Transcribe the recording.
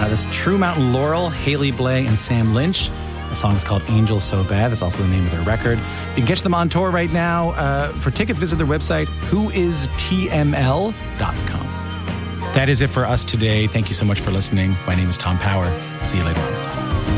That's True Mountain Laurel, Haley Blay, and Sam Lynch. The song is called Angel So Bad. That's also the name of their record. You can catch them on tour right now. For tickets, visit their website, whoistml.com. That is it for us today. Thank you so much for listening. My name is Tom Power. See you later on.